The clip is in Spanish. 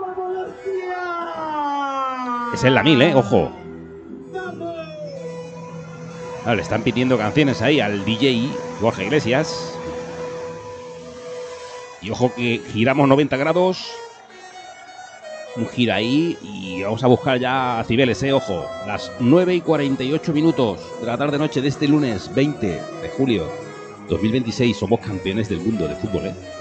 Esa es la 1000, ojo. Claro, le están pidiendo canciones ahí al DJ Borja Iglesias. Y ojo que giramos 90 grados. Un giro ahí y vamos a buscar ya a Cibeles, ojo. Las 9:48 de la tarde-noche de este lunes 20 de julio 2026. Somos campeones del mundo de fútbol,